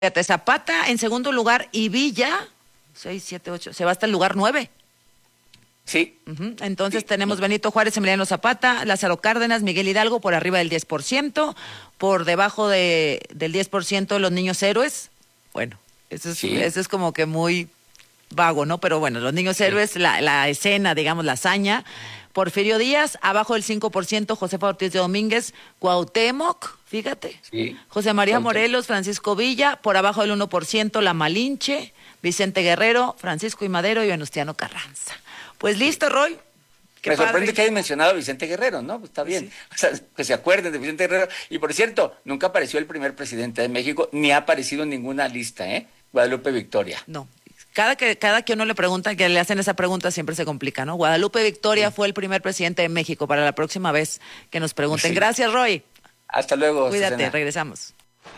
Fíjate, Zapata en segundo lugar y Villa, 6, 7, 8, se va hasta el lugar 9. Sí. Entonces sí, tenemos no. Benito Juárez, Emiliano Zapata, Lázaro Cárdenas, Miguel Hidalgo por arriba del 10%, por debajo del 10% los niños héroes. Bueno, eso es como que muy vago, ¿no? Pero bueno, los niños héroes, la escena, digamos, la hazaña. Porfirio Díaz, abajo del 5%, Josefa Ortiz de Domínguez, Cuauhtémoc, fíjate. Sí. José María Cuauhtémoc. Morelos, Francisco Villa, por abajo del 1%, La Malinche, Vicente Guerrero, Francisco I. Madero y Venustiano Carranza. Pues listo, Roy. Me sorprende que hayan mencionado a Vicente Guerrero, ¿no? Pues está bien. Sí. O sea, que se acuerden de Vicente Guerrero. Y por cierto, nunca apareció el primer presidente de México, ni ha aparecido en ninguna lista, ¿eh? Guadalupe Victoria. No. Cada que uno le pregunta, que le hacen esa pregunta, siempre se complica, ¿no? Guadalupe Victoria fue el primer presidente de México. Para la próxima vez que nos pregunten. Sí. Gracias, Roy. Hasta luego. Cuídate, Susana. Regresamos.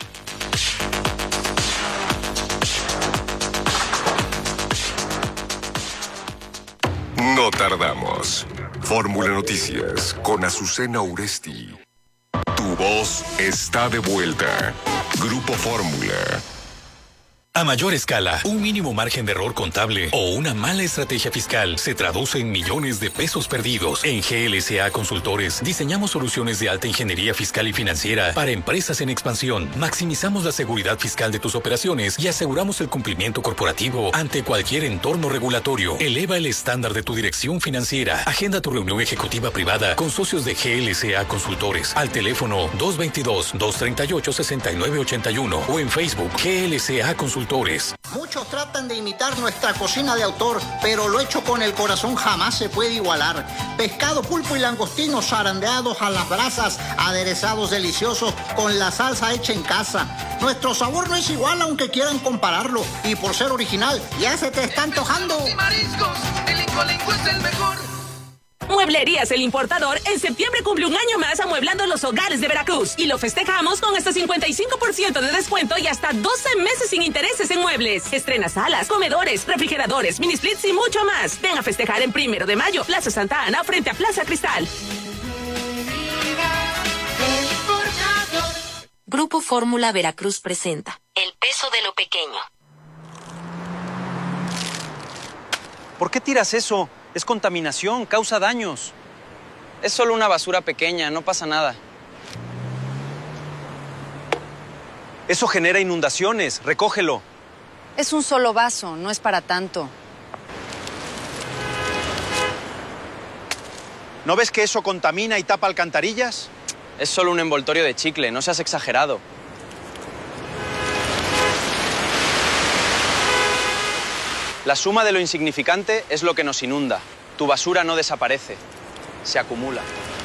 No tardamos. Fórmula Noticias con Azucena Uresti. Tu voz está de vuelta. Grupo Fórmula. A mayor escala, un mínimo margen de error contable o una mala estrategia fiscal se traduce en millones de pesos perdidos. En GLSA Consultores diseñamos soluciones de alta ingeniería fiscal y financiera para empresas en expansión. Maximizamos la seguridad fiscal de tus operaciones y aseguramos el cumplimiento corporativo ante cualquier entorno regulatorio. Eleva el estándar de tu dirección financiera. Agenda tu reunión ejecutiva privada con socios de GLSA Consultores al teléfono 222-238-6981 o en Facebook GLSA Consultores. Muchos tratan de imitar nuestra cocina de autor, pero lo hecho con el corazón jamás se puede igualar. Pescado, pulpo y langostinos zarandeados a las brasas, aderezados deliciosos con la salsa hecha en casa. Nuestro sabor no es igual aunque quieran compararlo, y por ser original ya se te está antojando. Y mariscos, el Incolenco es el mejor. Mueblerías El Importador en septiembre cumple un año más amueblando los hogares de Veracruz y lo festejamos con hasta 55% de descuento y hasta 12 meses sin intereses en muebles. Estrena salas, comedores, refrigeradores, mini splits y mucho más. Ven a festejar en 1 de mayo, Plaza Santa Ana, frente a Plaza Cristal. Grupo Fórmula Veracruz presenta El peso de lo pequeño. ¿Por qué tiras eso? Es contaminación, causa daños. Es solo una basura pequeña, no pasa nada. Eso genera inundaciones, recógelo. Es un solo vaso, no es para tanto. ¿No ves que eso contamina y tapa alcantarillas? Es solo un envoltorio de chicle, no seas exagerado. La suma de lo insignificante es lo que nos inunda. Tu basura no desaparece, se acumula.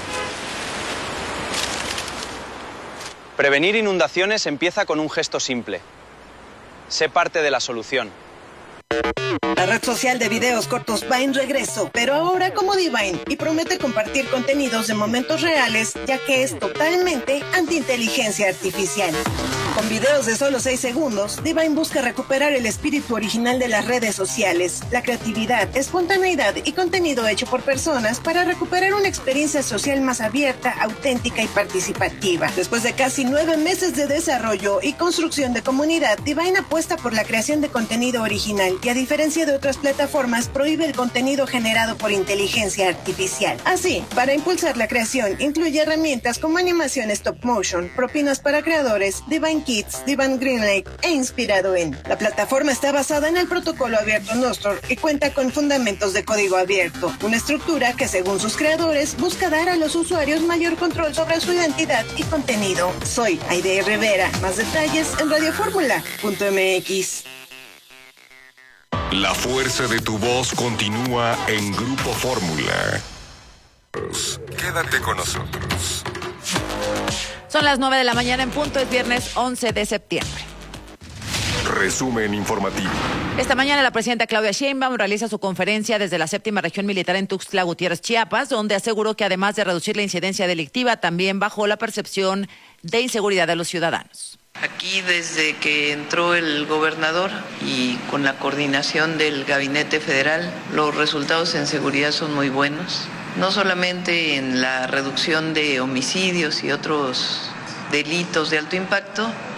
Prevenir inundaciones empieza con un gesto simple. Sé parte de la solución. La red social de videos cortos va en regreso, pero ahora como Divine, y promete compartir contenidos de momentos reales, ya que es totalmente anti-inteligencia artificial. Con videos de solo 6 segundos, Divine busca recuperar el espíritu original de las redes sociales, la creatividad, espontaneidad y contenido hecho por personas para recuperar una experiencia social más abierta, auténtica y participativa. Después de casi 9 meses de desarrollo y construcción de comunidad, Divine apuesta por la creación de contenido original y, a diferencia de otras plataformas, prohíbe el contenido generado por inteligencia artificial. Así, para impulsar la creación, incluye herramientas como animación stop motion, propinas para creadores, Divine Kids, Divine Greenlight e inspirado en. La plataforma está basada en el protocolo abierto Nostr y cuenta con fundamentos de código abierto, una estructura que, según sus creadores, busca dar a los usuarios mayor control sobre su identidad y contenido. Soy Aide Rivera. Más detalles en radioformula.mx. La fuerza de tu voz continúa en Grupo Fórmula. Quédate con nosotros. Son las 9 de la mañana en punto, es viernes 11 de septiembre. Resumen informativo. Esta mañana la presidenta Claudia Sheinbaum realiza su conferencia desde la 7ª Región Militar en Tuxtla Gutiérrez, Chiapas, donde aseguró que además de reducir la incidencia delictiva, también bajó la percepción de inseguridad de los ciudadanos. Aquí desde que entró el gobernador y con la coordinación del Gabinete Federal, los resultados en seguridad son muy buenos, no solamente en la reducción de homicidios y otros delitos de alto impacto,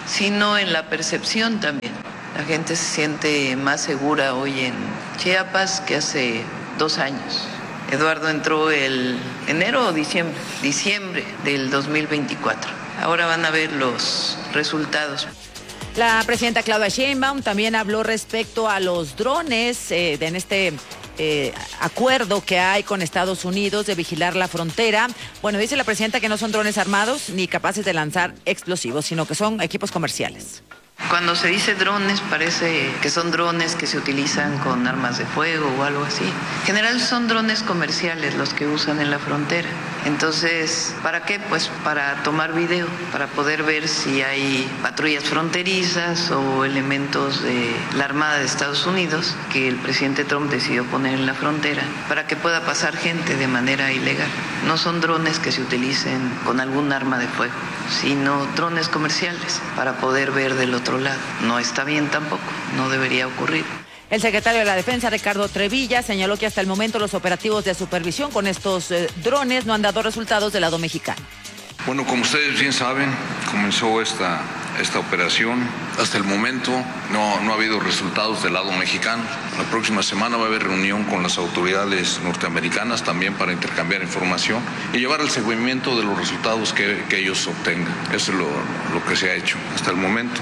sino en la percepción también. La gente se siente más segura hoy en Chiapas que hace 2 años. Eduardo entró el enero o diciembre del 2024. Ahora van a ver los resultados. La presidenta Claudia Sheinbaum también habló respecto a los drones en este acuerdo que hay con Estados Unidos de vigilar la frontera. Bueno, dice la presidenta que no son drones armados ni capaces de lanzar explosivos, sino que son equipos comerciales. Cuando se dice drones, parece que son drones que se utilizan con armas de fuego o algo así. En general son drones comerciales los que usan en la frontera. Entonces, ¿para qué? Pues para tomar video, para poder ver si hay patrullas fronterizas o elementos de la Armada de Estados Unidos que el presidente Trump decidió poner en la frontera para que pueda pasar gente de manera ilegal. No son drones que se utilicen con algún arma de fuego, sino drones comerciales para poder ver del otro lado. No está bien tampoco, no debería ocurrir. El secretario de la Defensa, Ricardo Trevilla, señaló que hasta el momento los operativos de supervisión con estos drones no han dado resultados del lado mexicano. Bueno, como ustedes bien saben, comenzó esta operación. Hasta el momento no ha habido resultados del lado mexicano. La próxima semana va a haber reunión con las autoridades norteamericanas también para intercambiar información y llevar el seguimiento de los resultados que ellos obtengan. Eso es lo que se ha hecho hasta el momento.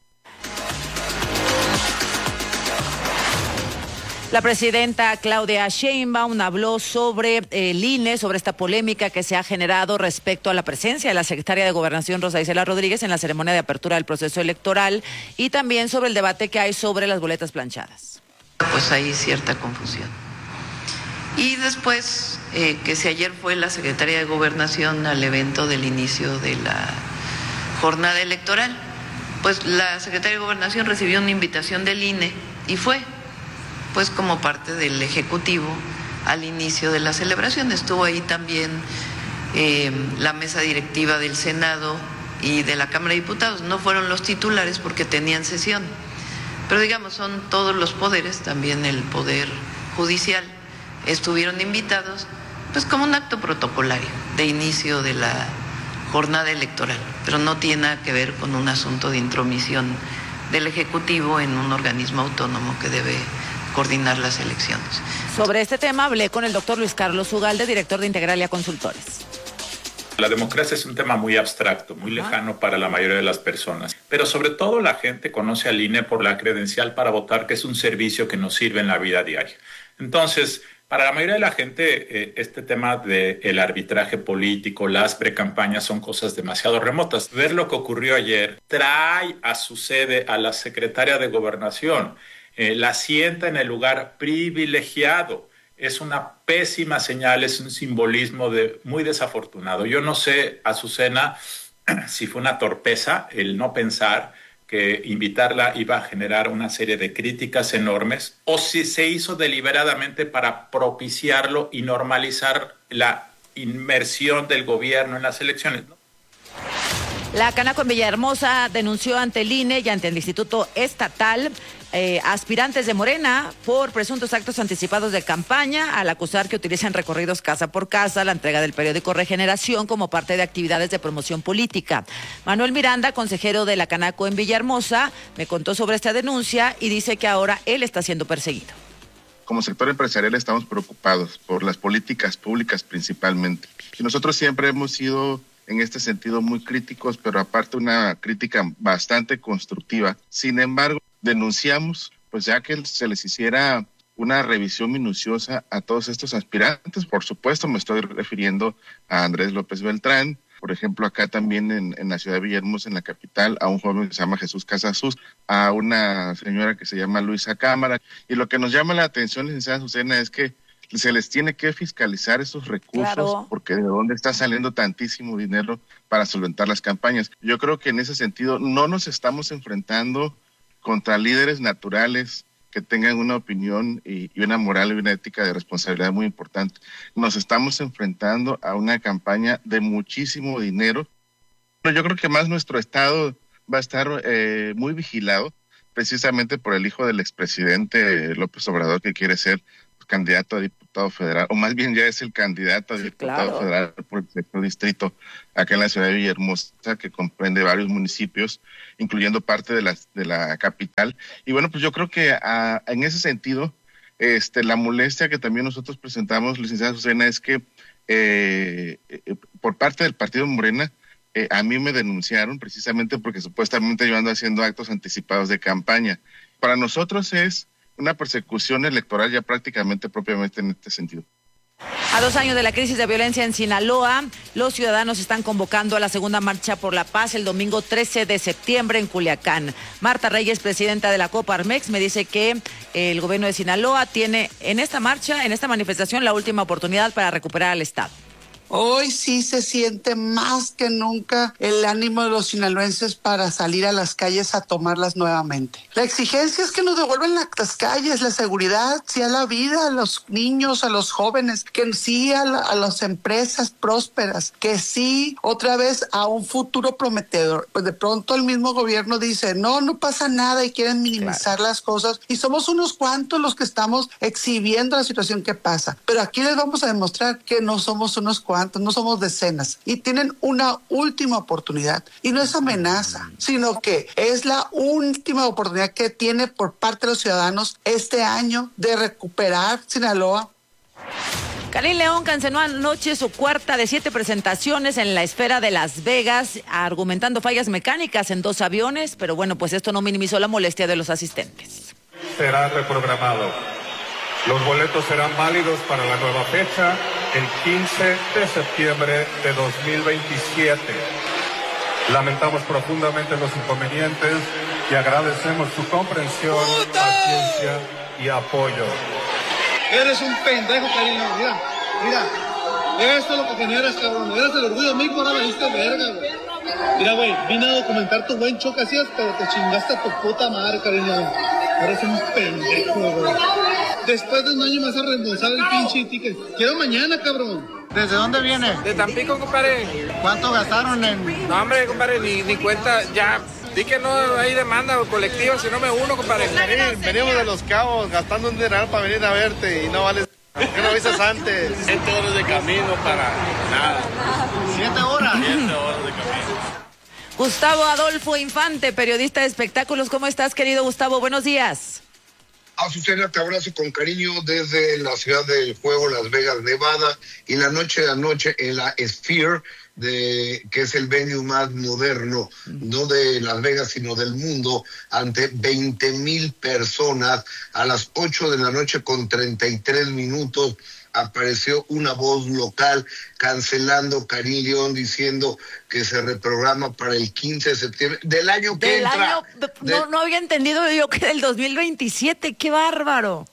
La presidenta Claudia Sheinbaum habló sobre el INE, sobre esta polémica que se ha generado respecto a la presencia de la secretaria de Gobernación, Rosa Isela Rodríguez, en la ceremonia de apertura del proceso electoral y también sobre el debate que hay sobre las boletas planchadas. Pues hay cierta confusión. Y después, que si ayer fue la secretaria de Gobernación al evento del inicio de la jornada electoral, pues la secretaria de Gobernación recibió una invitación del INE y fue, pues como parte del Ejecutivo al inicio de la celebración. Estuvo ahí también la mesa directiva del Senado y de la Cámara de Diputados. No fueron los titulares porque tenían sesión, pero digamos son todos los poderes, también el Poder Judicial, estuvieron invitados pues como un acto protocolario de inicio de la jornada electoral, pero no tiene nada que ver con un asunto de intromisión del Ejecutivo en un organismo autónomo que debe coordinar las elecciones. Sobre este tema hablé con el doctor Luis Carlos Ugalde, director de Integralia Consultores. La democracia es un tema muy abstracto, muy lejano para la mayoría de las personas, pero sobre todo la gente conoce al INE por la credencial para votar, que es un servicio que nos sirve en la vida diaria. Entonces, para la mayoría de la gente, este tema del arbitraje político, las precampañas son cosas demasiado remotas. Ver lo que ocurrió ayer trae a su sede a la secretaria de Gobernación, la sienta en el lugar privilegiado. Es una pésima señal, es un simbolismo muy desafortunado. Yo no sé, Azucena, si fue una torpeza el no pensar que invitarla iba a generar una serie de críticas enormes, o si se hizo deliberadamente para propiciarlo y normalizar la inmersión del gobierno en las elecciones, ¿no? La Canaco en Villahermosa denunció ante el INE y ante el Instituto Estatal aspirantes de Morena por presuntos actos anticipados de campaña al acusar que utilizan recorridos casa por casa, la entrega del periódico Regeneración como parte de actividades de promoción política. Manuel Miranda, consejero de la Canaco en Villahermosa, me contó sobre esta denuncia y dice que ahora él está siendo perseguido. Como sector empresarial estamos preocupados por las políticas públicas principalmente. Y nosotros siempre hemos sido en este sentido muy críticos, pero aparte una crítica bastante constructiva. Sin embargo, denunciamos, pues ya que se les hiciera una revisión minuciosa a todos estos aspirantes. Por supuesto, me estoy refiriendo a Andrés López Beltrán, por ejemplo, acá también en la ciudad de Villahermosa, en la capital, a un joven que se llama Jesús Casasus, a una señora que se llama Luisa Cámara. Y lo que nos llama la atención, licenciada Azucena, es que se les tiene que fiscalizar esos recursos, claro, porque de dónde está saliendo tantísimo dinero para solventar las campañas. Yo creo que en ese sentido no nos estamos enfrentando contra líderes naturales que tengan una opinión y una moral y una ética de responsabilidad muy importante. Nos estamos enfrentando a una campaña de muchísimo dinero. Pero yo creo que más nuestro Estado va a estar muy vigilado, precisamente por el hijo del expresidente López Obrador, que quiere ser candidato a diputado federal, o más bien ya es el candidato a diputado federal por el sexto distrito acá en la ciudad de Villahermosa, que comprende varios municipios, incluyendo parte de la capital. Y bueno, pues yo creo que en ese sentido, la molestia que también nosotros presentamos, licenciada Azucena, es que por parte del partido Morena, a mí me denunciaron precisamente porque supuestamente yo ando haciendo actos anticipados de campaña. Para nosotros es una persecución electoral ya prácticamente propiamente en este sentido. A 2 años de la crisis de violencia en Sinaloa, los ciudadanos están convocando a la segunda marcha por la paz el domingo 13 de septiembre en Culiacán. Marta Reyes, presidenta de la Coparmex, me dice que el gobierno de Sinaloa tiene en esta marcha, en esta manifestación, la última oportunidad para recuperar al Estado. Hoy sí se siente más que nunca el ánimo de los sinaloenses para salir a las calles a tomarlas nuevamente. La exigencia es que nos devuelvan las calles, la seguridad, sí a la vida, a los niños, a los jóvenes, que sí a las empresas prósperas, que sí otra vez a un futuro prometedor. Pues de pronto el mismo gobierno dice, no pasa nada y quieren minimizar las cosas y somos unos cuantos los que estamos exhibiendo la situación que pasa. Pero aquí les vamos a demostrar que no somos unos cuantos. No somos decenas y tienen una última oportunidad y no es amenaza, sino que es la última oportunidad que tiene por parte de los ciudadanos este año de recuperar Sinaloa. Karim León canceló anoche su cuarta de 7 presentaciones en la esfera de Las Vegas, argumentando fallas mecánicas en 2 aviones, pero bueno, pues esto no minimizó la molestia de los asistentes. Será reprogramado. Los boletos serán válidos para la nueva fecha, el 15 de septiembre de 2027. Lamentamos profundamente los inconvenientes y agradecemos su comprensión, paciencia y apoyo. Eres un pendejo, Karim. Mira, esto es lo que generas, cabrón. Eres el orgullo mismo, ahora me diste verga, güey. Mira, güey, vine a documentar tu buen show que hacías, pero te chingaste a tu puta madre, Karim. Eres un pendejo, güey. Después de un año me vas a reembolsar el pinche ticket. Quiero mañana, cabrón. ¿Desde dónde viene? De Tampico, compadre. ¿Cuánto gastaron en...? No, hombre, compadre, ni cuenta, ya. Di que no hay demanda colectiva, si no me uno, compadre. Venimos de Los Cabos gastando un dineral para venir a verte y no vales... ¿Por qué no avisas antes? 7 horas de camino para nada. 7 horas. 7 horas de camino. Gustavo Adolfo Infante, periodista de espectáculos. ¿Cómo estás, querido Gustavo? Buenos días. Azucena, te abrazo con cariño desde la ciudad del juego, Las Vegas, Nevada, y la noche de anoche en la Sphere, que es el venue más moderno, no de Las Vegas, sino del mundo, ante 20,000 personas, a las 8 de la noche con 33 minutos, apareció una voz local cancelando Karim León, diciendo que se reprograma para el 15 de septiembre del año que entra. No había entendido yo que del 2027, qué bárbaro.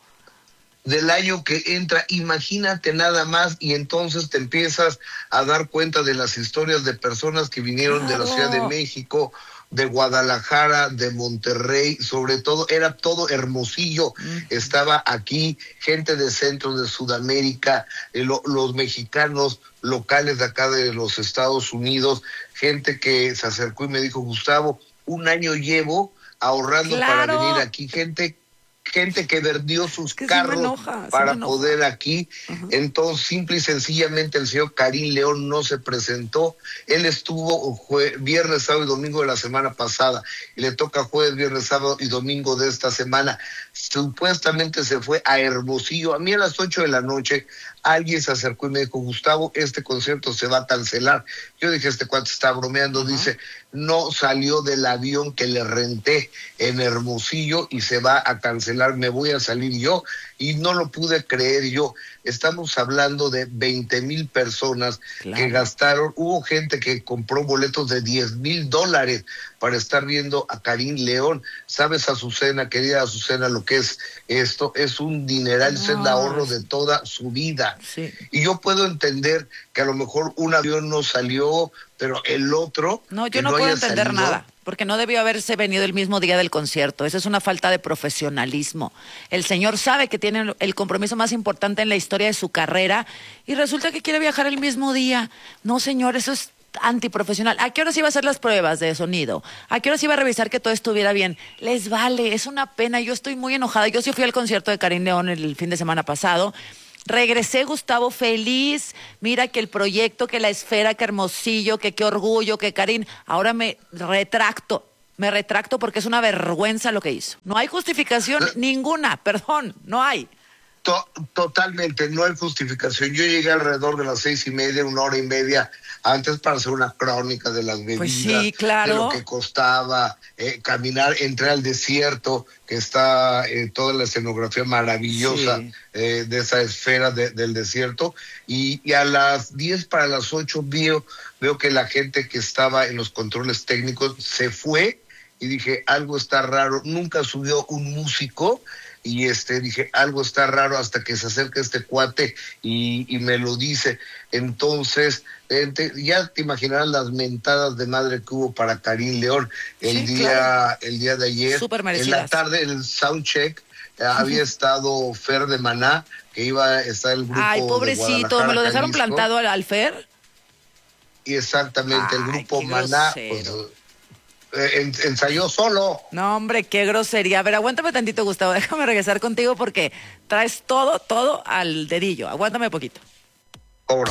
Del año que entra, imagínate nada más, y entonces te empiezas a dar cuenta de las historias de personas que vinieron de la Ciudad de México, de Guadalajara, de Monterrey, sobre todo, era todo Hermosillo, estaba aquí, gente de centro de Sudamérica, los mexicanos locales de acá de los Estados Unidos, gente que se acercó y me dijo, Gustavo, 1 año llevo ahorrando para venir aquí, gente que vendió sus carros para poder aquí. Entonces, simple y sencillamente, el señor Karim León no se presentó. Él estuvo viernes, sábado y domingo de la semana pasada, y le toca jueves, viernes, sábado y domingo de esta semana. Supuestamente se fue a Hermosillo. A mí a las 8 de la noche alguien se acercó y me dijo, Gustavo, este concierto se va a cancelar. Yo dije, este cuate está bromeando. Dice, no salió del avión que le renté en Hermosillo y se va a cancelar, me voy a salir yo. Y no lo pude creer yo. Estamos hablando de 20,000 personas que gastaron. Hubo gente que compró boletos de $10,000 para estar viendo a Karim León. ¿Sabes, Azucena, querida Azucena, lo que es esto? Es un dineral, es el ahorro de toda su vida. Sí. Y yo puedo entender que a lo mejor un avión no salió, pero el otro... No, yo no puedo entender nada, porque no debió haberse venido el mismo día del concierto. Eso es una falta de profesionalismo. El señor sabe que tiene el compromiso más importante en la historia de su carrera y resulta que quiere viajar el mismo día. No, señor, eso es antiprofesional. ¿A qué horas iba a hacer las pruebas de sonido? ¿A qué horas iba a revisar que todo estuviera bien? Les vale, es una pena. Yo estoy muy enojada. Yo sí fui al concierto de Karim León el fin de semana pasado. Regresé, Gustavo, feliz. Mira que el proyecto, que la esfera, que Hermosillo, que qué orgullo, que Karim. Ahora me retracto porque es una vergüenza lo que hizo. No hay justificación ninguna, perdón, no hay. Totalmente, no hay justificación. Yo llegué alrededor de las 6:30, 1 hora y media antes para hacer una crónica de las medidas, pues sí, claro, de lo que costaba caminar, entré al desierto, que está toda la escenografía maravillosa, sí, de esa esfera del desierto, y a las 10 para las 8 veo que la gente que estaba en los controles técnicos se fue, y dije, algo está raro. Nunca subió un músico, y dije, algo está raro, hasta que se acerca este cuate y me lo dice. Entonces, ya te imaginarás las mentadas de madre que hubo para Karim León el día de ayer. Súper merecidas. En la tarde, el soundcheck, había estado Fer de Maná, que iba a estar el grupo. Ay, pobrecito, me lo dejaron plantado al Fer. Y exactamente, el grupo Maná, pues, ensayó solo. No, hombre, qué grosería. A ver, aguántame tantito, Gustavo. Déjame regresar contigo porque traes todo al dedillo. Aguántame poquito. Cobro.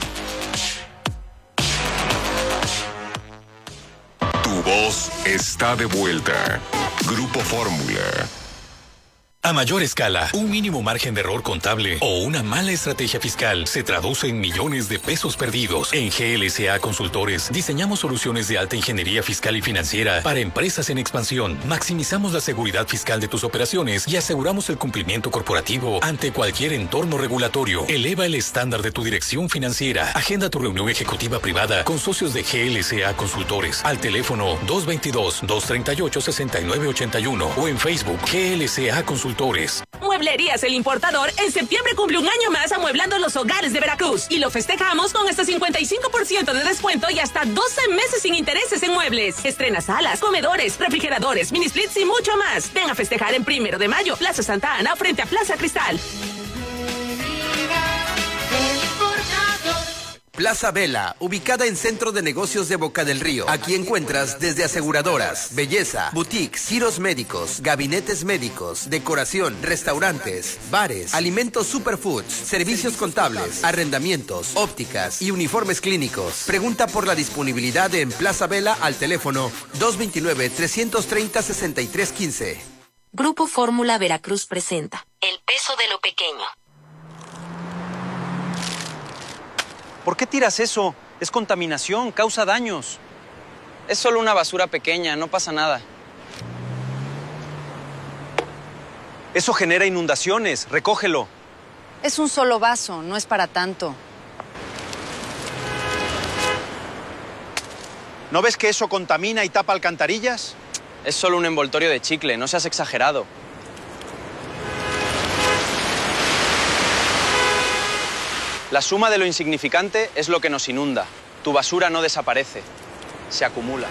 Tu voz está de vuelta. Grupo Fórmula. A mayor escala, un mínimo margen de error contable o una mala estrategia fiscal se traduce en millones de pesos perdidos. En GLSA Consultores diseñamos soluciones de alta ingeniería fiscal y financiera para empresas en expansión. Maximizamos la seguridad fiscal de tus operaciones y aseguramos el cumplimiento corporativo ante cualquier entorno regulatorio. Eleva el estándar de tu dirección financiera. Agenda tu reunión ejecutiva privada con socios de GLSA Consultores al teléfono 222-238-6981 o en Facebook GLSA Consultores. Mueblerías El Importador en septiembre cumple un año más amueblando los hogares de Veracruz y lo festejamos con hasta 55% de descuento y hasta 12 meses sin intereses en muebles. Estrena salas, comedores, refrigeradores, mini splits y mucho más. Ven a festejar en 1 de mayo, Plaza Santa Ana, frente a Plaza Cristal. Plaza Vela, ubicada en Centro de Negocios de Boca del Río. Aquí encuentras desde aseguradoras, belleza, boutiques, giros médicos, gabinetes médicos, decoración, restaurantes, bares, alimentos superfoods, servicios contables, arrendamientos, ópticas y uniformes clínicos. Pregunta por la disponibilidad en Plaza Vela al teléfono 229-330-6315. Grupo Fórmula Veracruz presenta El peso de lo pequeño. ¿Por qué tiras eso? Es contaminación, causa daños. Es solo una basura pequeña, no pasa nada. Eso genera inundaciones, recógelo. Es un solo vaso, no es para tanto. ¿No ves que eso contamina y tapa alcantarillas? Es solo un envoltorio de chicle, no seas exagerado. La suma de lo insignificante es lo que nos inunda. Tu basura no desaparece, se acumula.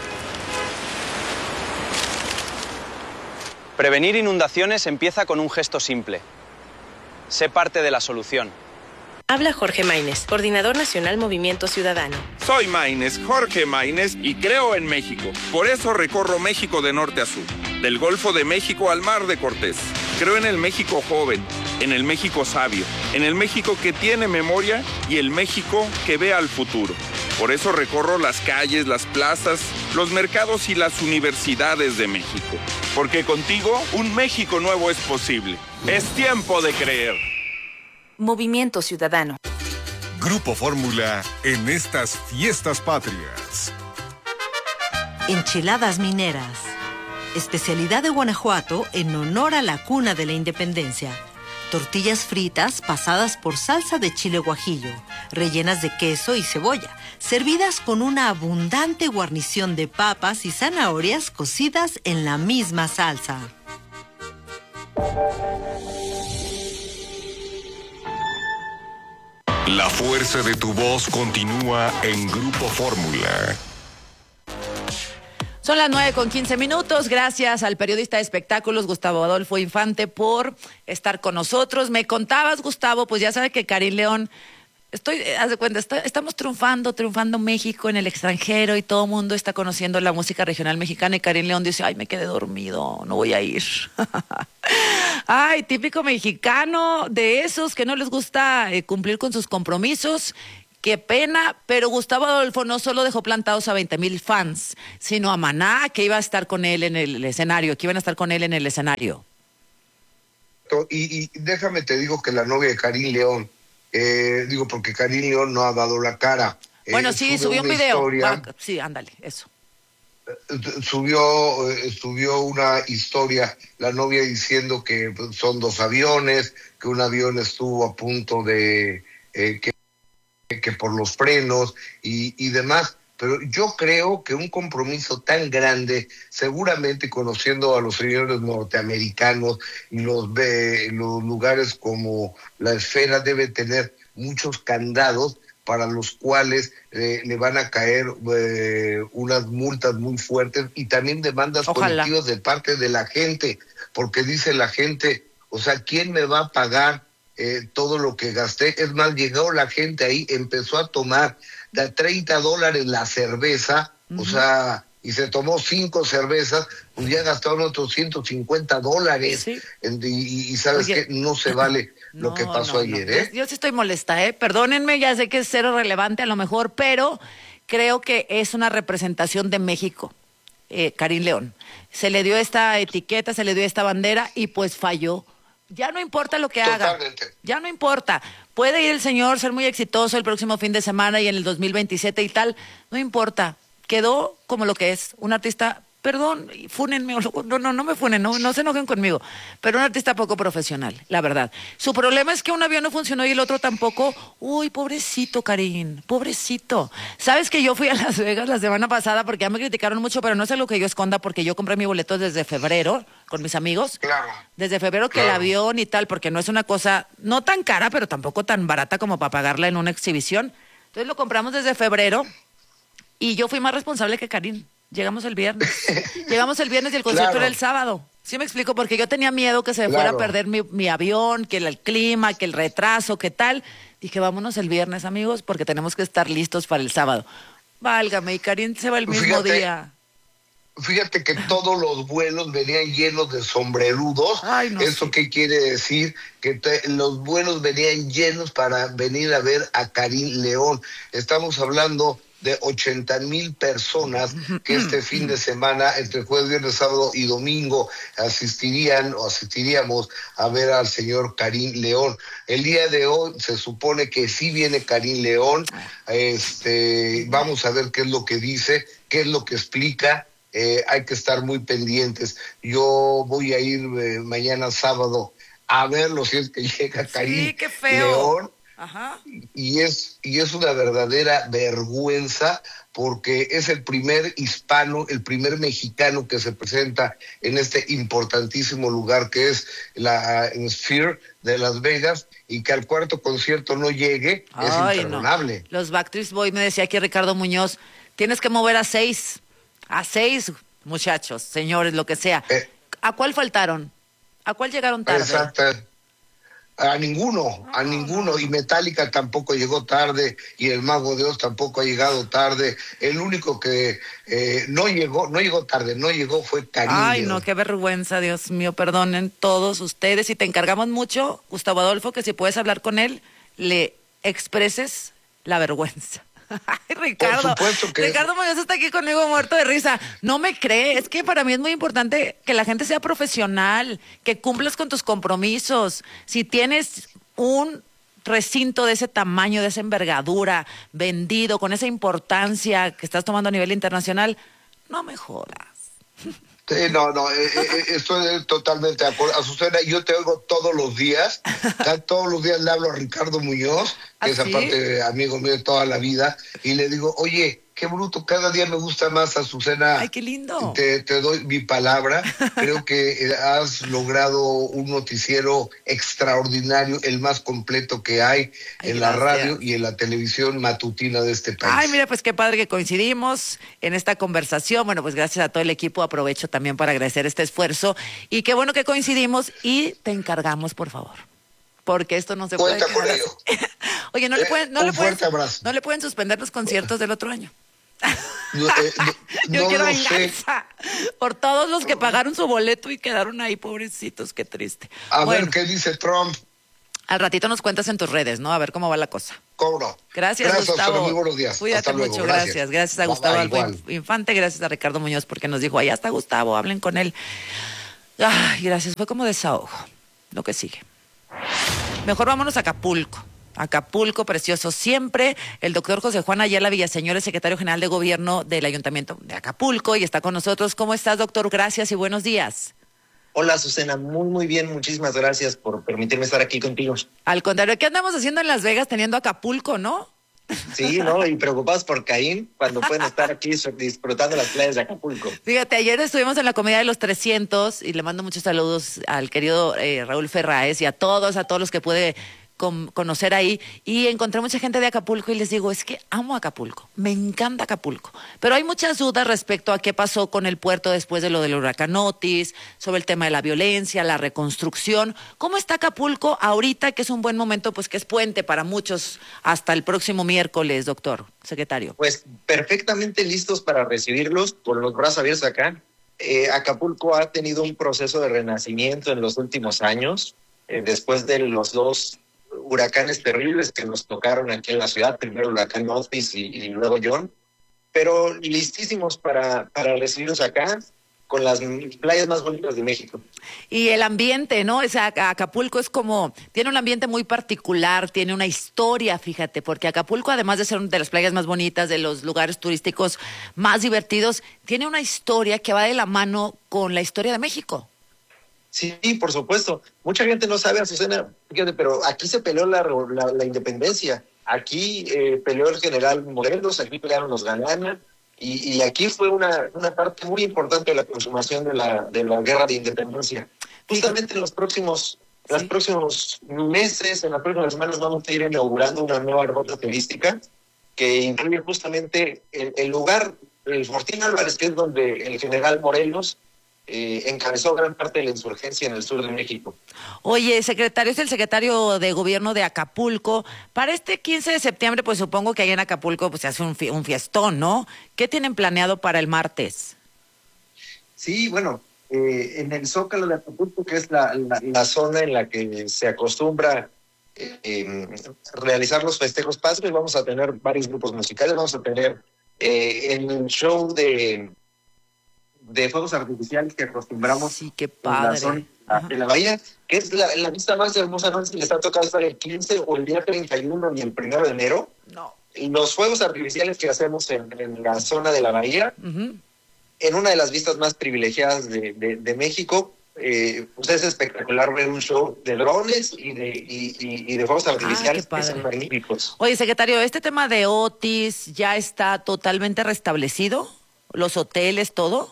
Prevenir inundaciones empieza con un gesto simple. Sé parte de la solución. Habla Jorge Maínez, Coordinador Nacional Movimiento Ciudadano. Soy Maínez, Jorge Maínez, y creo en México. Por eso recorro México de norte a sur, del Golfo de México al Mar de Cortés. Creo en el México joven, en el México sabio, en el México que tiene memoria y el México que ve al futuro. Por eso recorro las calles, las plazas, los mercados y las universidades de México. Porque contigo un México nuevo es posible. Es tiempo de creer. Movimiento Ciudadano. Grupo Fórmula en estas fiestas patrias. Enchiladas mineras. Especialidad de Guanajuato en honor a la cuna de la independencia. Tortillas fritas pasadas por salsa de chile guajillo, rellenas de queso y cebolla, servidas con una abundante guarnición de papas y zanahorias cocidas en la misma salsa. La fuerza de tu voz continúa en Grupo Fórmula. Son las 9:15. Gracias al periodista de espectáculos Gustavo Adolfo Infante por estar con nosotros. Me contabas, Gustavo, pues ya sabe que Karim León haz de cuenta, estamos triunfando México en el extranjero y todo el mundo está conociendo la música regional mexicana y Karim León dice, ay, me quedé dormido, no voy a ir. Ay, típico mexicano de esos que no les gusta cumplir con sus compromisos. Qué pena, pero Gustavo Adolfo no solo dejó plantados a 20,000 fans, sino a Maná, que iba a estar con él en el escenario, que iban a estar con él en el escenario. Y déjame te digo que la novia de Karim León, porque Karim León no ha dado la cara. Bueno, sí, subió un video. Sí, ándale, eso. Subió una historia, la novia diciendo que son 2 aviones, que un avión estuvo a punto de... que por los frenos y demás, pero yo creo que un compromiso tan grande, seguramente conociendo a los señores norteamericanos y los lugares como la esfera, debe tener muchos candados para los cuales le van a caer unas multas muy fuertes y también demandas colectivas de parte de la gente, porque dice la gente, o sea, ¿quién me va a pagar todo lo que gasté? Es más, llegó la gente ahí, empezó a tomar de $30 la cerveza, o sea, y se tomó 5 cervezas, pues ya gastaron otros $150. Sí. Y sabes que no se vale lo que pasó ayer, ¿eh? Yo sí estoy molesta, perdónenme, ya sé que es cero relevante a lo mejor, pero creo que es una representación de México, Karim León. Se le dio esta etiqueta, se le dio esta bandera y pues falló. Ya no importa lo que haga, ya no importa. Puede ir el señor, ser muy exitoso el próximo fin de semana y en el 2027 y tal, no importa. Quedó como lo que es, un artista, perdón, fúnenme, no me funen, no se enojen conmigo, pero un artista poco profesional, la verdad. Su problema es que un avión no funcionó y el otro tampoco. Uy, pobrecito Karim, pobrecito. ¿Sabes que yo fui a Las Vegas la semana pasada porque ya me criticaron mucho, pero no es algo que yo esconda porque yo compré mi boleto desde febrero con mis amigos? Claro. Desde febrero que el avión y tal, porque no es una cosa, no tan cara, pero tampoco tan barata como para pagarla en una exhibición. Entonces lo compramos desde febrero y yo fui más responsable que Karim. Llegamos el viernes y el concierto era el sábado. ¿Sí me explico? Porque yo tenía miedo que se me fuera a perder mi avión, que el clima, que el retraso, que tal. Dije, vámonos el viernes, amigos, porque tenemos que estar listos para el sábado. Válgame, y Karim se va el mismo día. Fíjate que todos los vuelos venían llenos de sombrerudos. Ay, no. ¿Eso qué quiere decir? Que los vuelos venían llenos para venir a ver a Karim León. Estamos hablando de 80,000 personas que este fin de semana, entre jueves, viernes, sábado y domingo, asistiríamos a ver al señor Karim León. El día de hoy se supone que sí viene Karim León. Vamos a ver qué es lo que dice, qué es lo que explica. Hay que estar muy pendientes. Yo voy a ir mañana sábado a verlo si es que llega Karim León. Ajá. Y es una verdadera vergüenza porque es el primer hispano, el primer mexicano que se presenta en este importantísimo lugar que es la Sphere de Las Vegas, y que al cuarto concierto no llegue. Ay, es imperdonable. No. Los Backstreet Boys, me decía aquí Ricardo Muñoz, tienes que mover a 6 muchachos, señores, lo que sea. ¿A cuál faltaron? ¿A cuál llegaron tarde? Exacto. A ninguno. Y Metallica tampoco llegó tarde, y el Mago de Oz tampoco ha llegado tarde. El único que no llegó tarde fue Karim. Ay, no, qué vergüenza, Dios mío, perdonen todos ustedes, y te encargamos mucho, Gustavo Adolfo, que si puedes hablar con él, le expreses la vergüenza. Ay, Ricardo, Ricardo Muñoz está aquí conmigo muerto de risa. No me cree, es que para mí es muy importante que la gente sea profesional, que cumplas con tus compromisos. Si tienes un recinto de ese tamaño, de esa envergadura, vendido, con esa importancia que estás tomando a nivel internacional, no me jodas. No, estoy totalmente de acuerdo. Azucena, yo te oigo todos los días le hablo a Ricardo Muñoz, que es aparte amigo mío de toda la vida, y le digo, oye, qué bruto, cada día me gusta más, Azucena. Ay, qué lindo. Te doy mi palabra. Creo que has logrado un noticiero extraordinario, el más completo que hay en la radio y en la televisión matutina de este país. Ay, mira, pues qué padre que coincidimos en esta conversación. Bueno, pues gracias a todo el equipo. Aprovecho también para agradecer este esfuerzo. Y qué bueno que coincidimos, y te encargamos, por favor, porque esto no se puede quedar así. Oye, no le pueden suspender los conciertos del otro año. Yo quiero venganza por todos los que pagaron su boleto y quedaron ahí, pobrecitos, qué triste. A ver, ¿qué dice Trump? Al ratito nos cuentas en tus redes, ¿no? A ver cómo va la cosa. ¿Cómo no? Gracias, Gustavo. Muy buenos días. Cuídate Hasta luego. mucho, gracias. Gracias a Gustavo Infante, gracias a Ricardo Muñoz porque nos dijo, allá está Gustavo, hablen con él. Ay, gracias, fue como desahogo. Lo que sigue. Mejor vámonos a Acapulco. Acapulco, precioso siempre. El doctor José Juan Ayala Villaseñor es secretario general de gobierno del Ayuntamiento de Acapulco y está con nosotros. ¿Cómo estás, doctor? Gracias y buenos días. Hola, Susana, muy bien, muchísimas gracias por permitirme estar aquí contigo. Al contrario, ¿qué andamos haciendo en Las Vegas teniendo Acapulco, no? Sí, ¿no? Y preocupados por Caín cuando pueden estar aquí disfrutando las playas de Acapulco. Fíjate, ayer estuvimos en la Comedia de los 300 y le mando muchos saludos al querido Raúl Ferráez y a todos los que pude conocer ahí, y encontré mucha gente de Acapulco y les digo, es que amo Acapulco, me encanta Acapulco, pero hay muchas dudas respecto a qué pasó con el puerto después de lo del huracán Otis, sobre el tema de la violencia, la reconstrucción. ¿Cómo está Acapulco ahorita, que es un buen momento, pues que es puente para muchos hasta el próximo miércoles, doctor secretario? Pues perfectamente listos para recibirlos, con los brazos abiertos acá. Acapulco ha tenido un proceso de renacimiento en los últimos años, después de los dos huracanes terribles que nos tocaron aquí en la ciudad, primero el huracán Otis y luego John, pero listísimos para recibirnos acá con las playas más bonitas de México. Y el ambiente, ¿no? Acapulco es como, tiene un ambiente muy particular, tiene una historia, fíjate, porque Acapulco, además de ser una de las playas más bonitas, de los lugares turísticos más divertidos, tiene una historia que va de la mano con la historia de México. Sí, por supuesto. Mucha gente no sabe, Azucena, fíjate, pero aquí se peleó la independencia. Aquí peleó el general Morelos, aquí pelearon los Galana, y aquí fue una parte muy importante de la consumación de la guerra de independencia. Justamente en los próximos meses, en las próximas semanas, vamos a ir inaugurando una nueva ruta turística que incluye justamente el lugar, el Fortín Álvarez, que es donde el general Morelos encabezó gran parte de la insurgencia en el sur de México. Oye, secretario, es el secretario de gobierno de Acapulco. Para este 15 de septiembre, pues supongo que allá en Acapulco pues se hace un fiestón, ¿no? ¿Qué tienen planeado para el martes? Sí, bueno, en el Zócalo de Acapulco, que es la zona en la que se acostumbra realizar los festejos patrios, vamos a tener varios grupos musicales, vamos a tener el show de fuegos artificiales que acostumbramos en la zona de la bahía, que es la vista más hermosa, no sé si les ha tocado estar el 15 o el día 31 y el 1 de enero. No. Los fuegos artificiales que hacemos en la zona de la bahía, en una de las vistas más privilegiadas de México, pues es espectacular ver un show de drones y de fuegos artificiales que son magníficos. Oye, secretario, ¿este tema de Otis ya está totalmente restablecido? ¿Los hoteles, todo?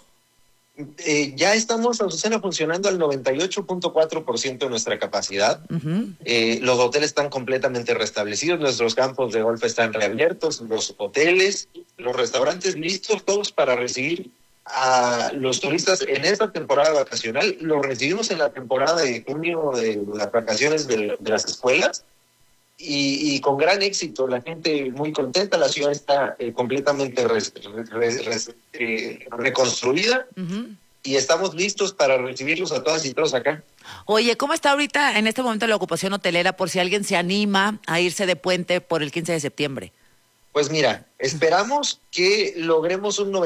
Ya estamos, Azucena, funcionando al 98.4% de nuestra capacidad. Los hoteles están completamente restablecidos, nuestros campos de golf están reabiertos, los hoteles, los restaurantes listos, todos para recibir a los turistas en esta temporada vacacional. Los recibimos en la temporada de junio de las vacaciones de las escuelas y con gran éxito, la gente muy contenta, la ciudad está completamente reconstruida y estamos listos para recibirlos a todas y todos acá. Oye, ¿cómo está ahorita en este momento la ocupación hotelera por si alguien se anima a irse de puente por el 15 de septiembre? Pues mira, esperamos que logremos un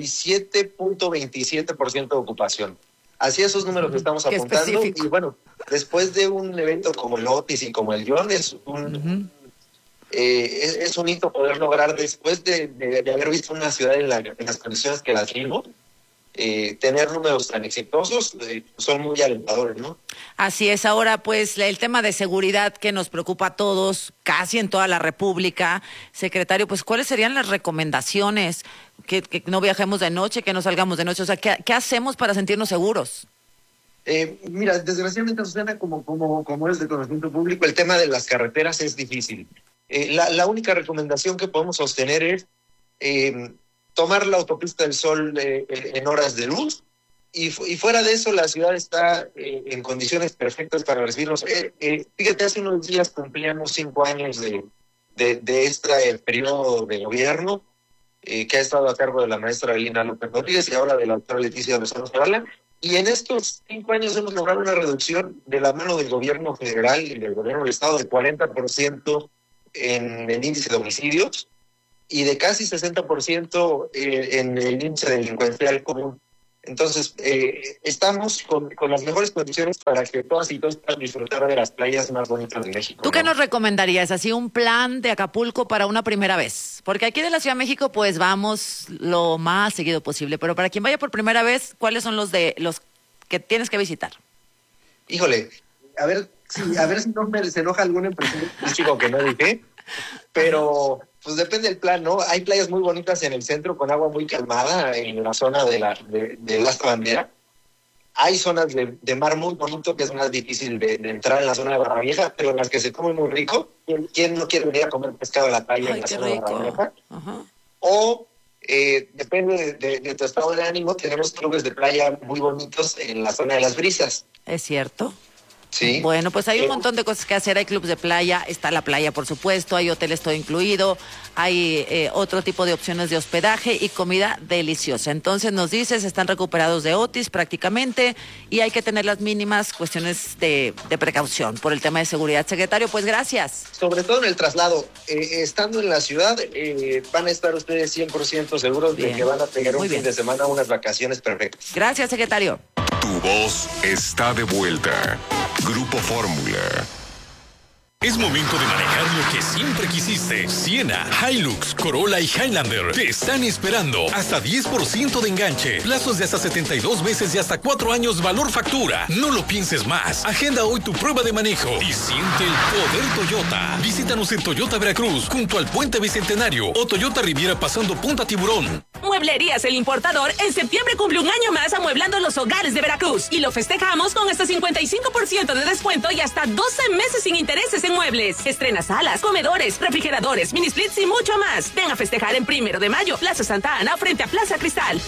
97.27% de ocupación. Así esos números que estamos apuntando. Y bueno, después de un evento como el Otis y como el John, es un hito poder lograr, después de haber visto una ciudad en las condiciones que las vimos, tener números tan exitosos, son muy alentadores, ¿no? Así es. Ahora, pues, el tema de seguridad que nos preocupa a todos, casi en toda la República. Secretario, pues, ¿cuáles serían las recomendaciones? Que no viajemos de noche, que no salgamos de noche. O sea, ¿qué hacemos para sentirnos seguros? Mira, desgraciadamente, Susana, como es de conocimiento público, el tema de las carreteras es difícil. La única recomendación que podemos sostener es tomar la autopista del Sol en horas de luz, y fuera de eso la ciudad está en condiciones perfectas para recibirnos. Fíjate, hace unos días cumplíamos 5 años de este periodo de gobierno, que ha estado a cargo de la maestra Elena López Rodríguez y ahora de la doctora Leticia Lozano Zavala. Y en estos 5 años hemos logrado una reducción de la mano del gobierno federal y del gobierno del estado de 40% en el índice de homicidios y de casi 60% en el índice delincuencial común. Entonces, estamos con las mejores condiciones para que todas y todos puedan disfrutar de las playas más bonitas de México. ¿Tú qué nos recomendarías? Así un plan de Acapulco para una primera vez. Porque aquí de la Ciudad de México, pues vamos lo más seguido posible. Pero para quien vaya por primera vez, ¿cuáles son los que tienes que visitar? Híjole, a ver si no se enoja algún empresario turístico que no dije, pero pues depende del plan, ¿no? Hay playas muy bonitas en el centro con agua muy calmada en la zona de Asta Bandera. Hay zonas de mar muy bonito que es más difícil de entrar en la zona de Barra Vieja, pero en las que se come muy rico. ¿Quién no quiere venir a comer pescado a la playa en la zona de Barra Vieja? O depende de tu estado de ánimo, tenemos clubes de playa muy bonitos en la zona de Las Brisas. ¿Es cierto? Sí. Bueno, pues hay un montón de cosas que hacer. Hay clubes de playa, está la playa, por supuesto, hay hoteles todo incluido, hay otro tipo de opciones de hospedaje y comida deliciosa. Entonces nos dices, están recuperados de Otis prácticamente y hay que tener las mínimas cuestiones de precaución por el tema de seguridad. Secretario, pues gracias. Sobre todo en el traslado, estando en la ciudad, van a estar ustedes 100% seguros de que van a tener un fin de semana, unas vacaciones perfectas. Gracias, secretario. Tu voz está de vuelta. Grupo Fórmula. Es momento de manejar lo que siempre quisiste. Siena, Hilux, Corolla y Highlander te están esperando. Hasta 10% de enganche. Plazos de hasta 72 meses y hasta 4 años valor factura. No lo pienses más. Agenda hoy tu prueba de manejo y siente el poder Toyota. Visítanos en Toyota Veracruz, junto al Puente Bicentenario o Toyota Riviera pasando Punta Tiburón. Mueblerías El Importador en septiembre cumple un año más amueblando los hogares de Veracruz y lo festejamos con hasta 55% de descuento y hasta 12 meses sin intereses en muebles. Estrena salas, comedores, refrigeradores, mini splits y mucho más. Ven a festejar en 1 de mayo, Plaza Santa Ana, frente a Plaza Cristal.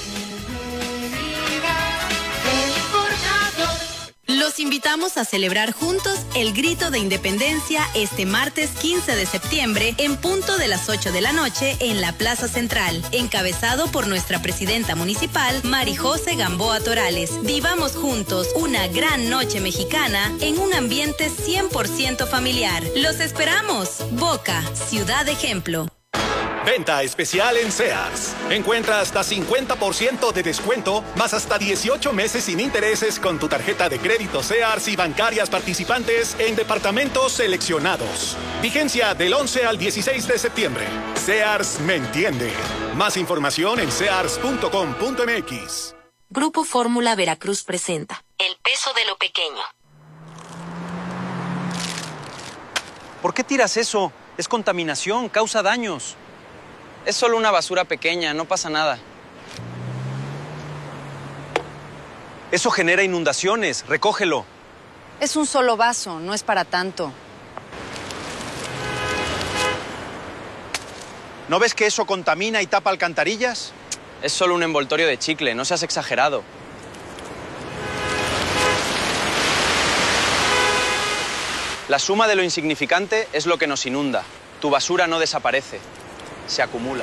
Los invitamos a celebrar juntos el Grito de Independencia este martes 15 de septiembre en punto de las 8 de la noche en la Plaza Central, encabezado por nuestra presidenta municipal, Marijose Gamboa Torales. Vivamos juntos una gran noche mexicana en un ambiente 100% familiar. ¡Los esperamos! Boca, ciudad ejemplo. Venta especial en Sears. Encuentra hasta 50% de descuento, más hasta 18 meses sin intereses con tu tarjeta de crédito Sears y bancarias participantes en departamentos seleccionados. Vigencia del 11 al 16 de septiembre. Sears me entiende. Más información en sears.com.mx. Grupo Fórmula Veracruz presenta El peso de lo pequeño. ¿Por qué tiras eso? Es contaminación, causa daños. Es solo una basura pequeña, no pasa nada. Eso genera inundaciones, recógelo. Es un solo vaso, no es para tanto. ¿No ves que eso contamina y tapa alcantarillas? Es solo un envoltorio de chicle, no seas exagerado. La suma de lo insignificante es lo que nos inunda. Tu basura no desaparece, se acumula.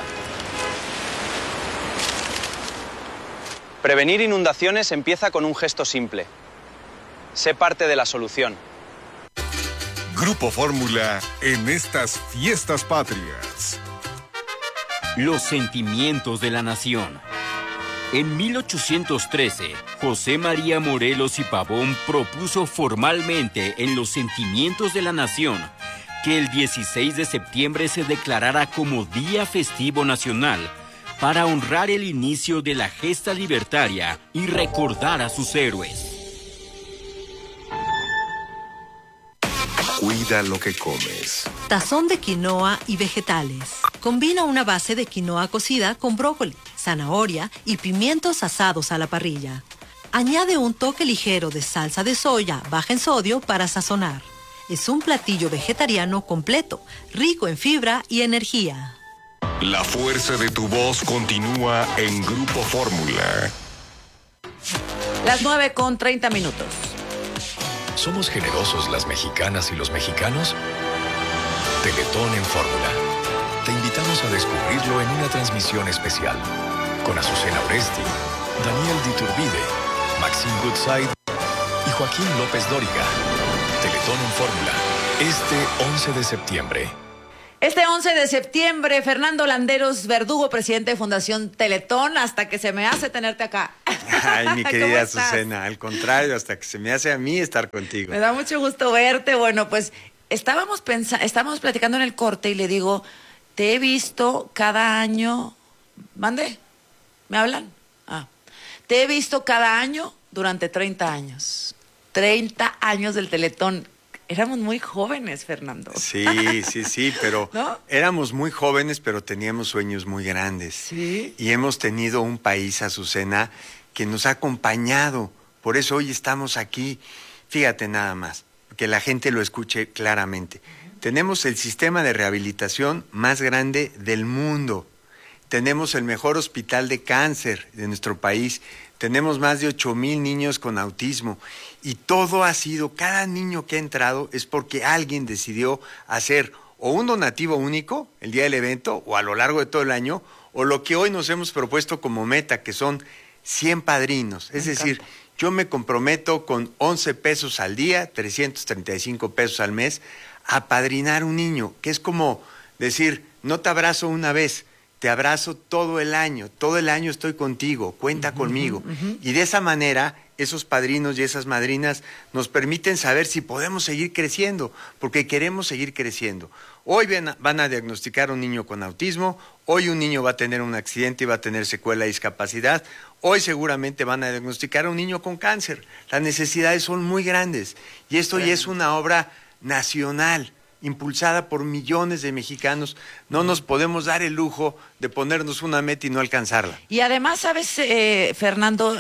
Prevenir inundaciones empieza con un gesto simple. Sé parte de la solución. Grupo Fórmula en estas fiestas patrias. Los sentimientos de la nación. En 1813, José María Morelos y Pavón propuso formalmente en los sentimientos de la nación que el 16 de septiembre se declarara como Día Festivo Nacional para honrar el inicio de la gesta libertaria y recordar a sus héroes. Cuida lo que comes. Tazón de quinoa y vegetales. Combina una base de quinoa cocida con brócoli, zanahoria y pimientos asados a la parrilla. Añade un toque ligero de salsa de soya baja en sodio para sazonar. Es un platillo vegetariano completo, rico en fibra y energía. La fuerza de tu voz continúa en Grupo Fórmula. Las 9:30. ¿Somos generosos las mexicanas y los mexicanos? Teletón en Fórmula. Te invitamos a descubrirlo en una transmisión especial con Azucena Oresti, Daniel Diturbide, Maxine Goodside y Joaquín López Dóriga. Teletón en Fórmula, este 11 de septiembre. Este 11 de septiembre, Fernando Landeros Verdugo, presidente de Fundación Teletón, hasta que se me hace tenerte acá. Ay, mi querida Azucena, al contrario, hasta que se me hace a mí estar contigo. Me da mucho gusto verte. Bueno, pues estábamos platicando en el corte y le digo, te he visto cada año. ¿Mande? ¿Me hablan? Te he visto cada año durante 30 años. 30 años del Teletón. Éramos muy jóvenes, Fernando. Sí, pero ¿no? Éramos muy jóvenes, pero teníamos sueños muy grandes. Sí. Y hemos tenido un país, Azucena, que nos ha acompañado. Por eso hoy estamos aquí. Fíjate nada más, que la gente lo escuche claramente. Tenemos el sistema de rehabilitación más grande del mundo. Tenemos el mejor hospital de cáncer de nuestro país. Tenemos más de 8,000 niños con autismo. Y todo ha sido, cada niño que ha entrado es porque alguien decidió hacer o un donativo único el día del evento o a lo largo de todo el año, o lo que hoy nos hemos propuesto como meta, que son 100 padrinos. Es decir, yo me comprometo con 11 pesos al día, 335 pesos al mes, a padrinar un niño, que es como decir, no te abrazo una vez, te abrazo todo el año estoy contigo, cuenta conmigo. Y de esa manera, esos padrinos y esas madrinas nos permiten saber si podemos seguir creciendo, porque queremos seguir creciendo. Hoy van a diagnosticar a un niño con autismo, hoy un niño va a tener un accidente y va a tener secuela de discapacidad, hoy seguramente van a diagnosticar a un niño con cáncer. Las necesidades son muy grandes y esto ya es una obra nacional, impulsada por millones de mexicanos. No nos podemos dar el lujo de ponernos una meta y no alcanzarla. Y además, ¿sabes, Fernando?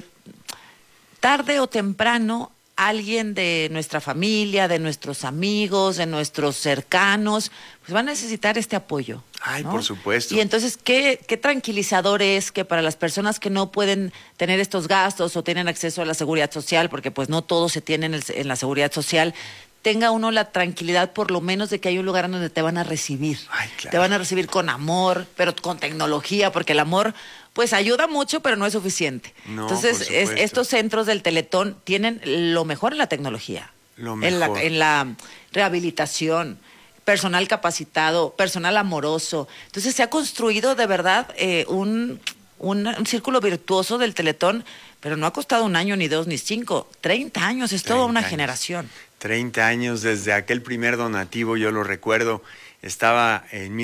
Tarde o temprano, alguien de nuestra familia, de nuestros amigos, de nuestros cercanos, pues va a necesitar este apoyo. Ay, ¿no? Por supuesto. Y entonces, ¿qué tranquilizador es que para las personas que no pueden tener estos gastos o tienen acceso a la seguridad social, porque pues no todo se tiene en la seguridad social, tenga uno la tranquilidad por lo menos de que hay un lugar donde te van a recibir. Ay, claro. Te van a recibir con amor, pero con tecnología, porque el amor pues ayuda mucho, pero no es suficiente. No, entonces, estos centros del Teletón tienen lo mejor en la tecnología, lo mejor. En la rehabilitación, personal capacitado, personal amoroso. Entonces se ha construido de verdad un círculo virtuoso del Teletón, pero no ha costado 1 año, ni 2, ni 5. 30 años, es toda una generación. 30 años desde aquel primer donativo, yo lo recuerdo, estaba en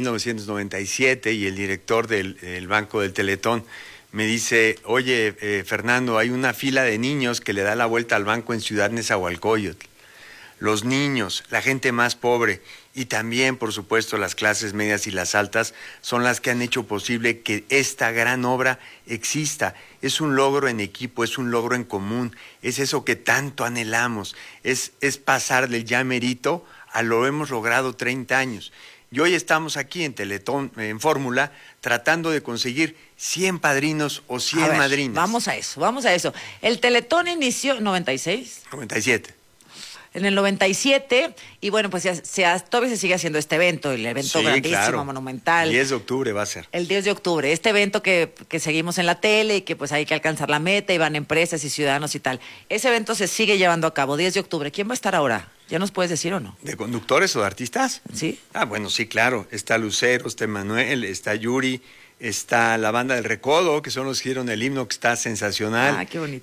1997 y el director del Banco del Teletón me dice, oye, Fernando, hay una fila de niños que le da la vuelta al banco en Ciudad Nezahualcóyotl. Los niños, la gente más pobre y también, por supuesto, las clases medias y las altas son las que han hecho posible que esta gran obra exista. Es un logro en equipo, es un logro en común, es eso que tanto anhelamos, es pasar del ya merito a lo hemos logrado 30 años. Y hoy estamos aquí en Teletón, en Fórmula, tratando de conseguir 100 padrinos o 100 madrinas. Vamos a eso. El Teletón inició 96. 97. En el 97, y bueno, pues todavía se sigue haciendo este evento, el evento grandísimo, claro, monumental. El 10 de octubre va a ser. El 10 de octubre, este evento que seguimos en la tele y que pues hay que alcanzar la meta y van empresas y ciudadanos y tal. Ese evento se sigue llevando a cabo, 10 de octubre. ¿Quién va a estar ahora? ¿Ya nos puedes decir o no? ¿De conductores o de artistas? Sí. Ah, bueno, sí, claro. Está Lucero, está Emanuel, está Yuri, está la banda del Recodo, que son los que dieron el himno, que está sensacional. Ah, qué bonito.